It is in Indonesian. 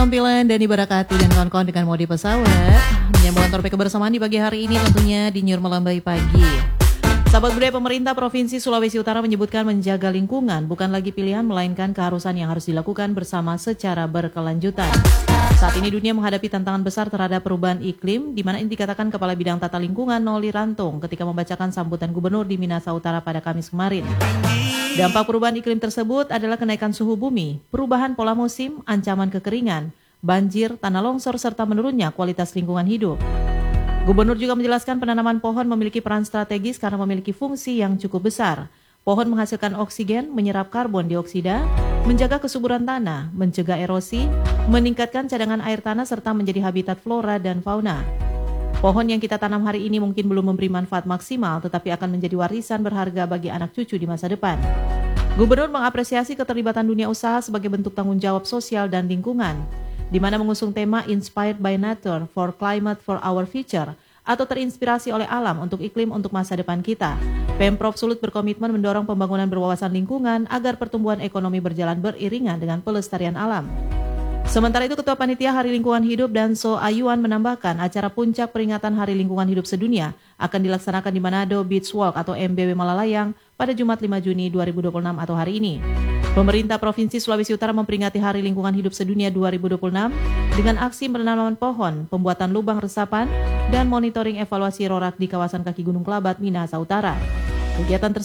Tampilan dan diberkati dan kawan-kawan dengan mode pesawat menyambut kantor kebersamaan di pagi hari ini tentunya di Nyur Melambai Pagi. Sahabat budaya, pemerintah Provinsi Sulawesi Utara menyebutkan menjaga lingkungan bukan lagi pilihan melainkan keharusan yang harus dilakukan bersama secara berkelanjutan. Saat ini dunia menghadapi tantangan besar terhadap perubahan iklim, di mana ini dikatakan Kepala Bidang Tata Lingkungan Noli Rantung ketika membacakan sambutan Gubernur di Minahasa Utara pada Kamis kemarin. Dampak perubahan iklim tersebut adalah kenaikan suhu bumi, perubahan pola musim, ancaman kekeringan, banjir, tanah longsor, serta menurunnya kualitas lingkungan hidup. Gubernur juga menjelaskan penanaman pohon memiliki peran strategis karena memiliki fungsi yang cukup besar. Pohon menghasilkan oksigen, menyerap karbon dioksida, menjaga kesuburan tanah, mencegah erosi, meningkatkan cadangan air tanah, serta menjadi habitat flora dan fauna. Pohon yang kita tanam hari ini mungkin belum memberi manfaat maksimal, tetapi akan menjadi warisan berharga bagi anak cucu di masa depan. Gubernur mengapresiasi keterlibatan dunia usaha sebagai bentuk tanggung jawab sosial dan lingkungan, di mana mengusung tema Inspired by Nature for Climate for Our Future, atau terinspirasi oleh alam untuk iklim untuk masa depan kita. Pemprov Sulut berkomitmen mendorong pembangunan berwawasan lingkungan agar pertumbuhan ekonomi berjalan beriringan dengan pelestarian alam. Sementara itu, Ketua Panitia Hari Lingkungan Hidup Danso Ayuan menambahkan acara puncak peringatan Hari Lingkungan Hidup Sedunia akan dilaksanakan di Manado Beach Walk atau MBW Malalayang pada Jumat 5 Juni 2026 atau hari ini. Pemerintah Provinsi Sulawesi Utara memperingati Hari Lingkungan Hidup Sedunia 2026 dengan aksi penanaman pohon, pembuatan lubang resapan, dan monitoring evaluasi rorak di kawasan kaki Gunung Kelabat, Minahasa Utara. Kegiatan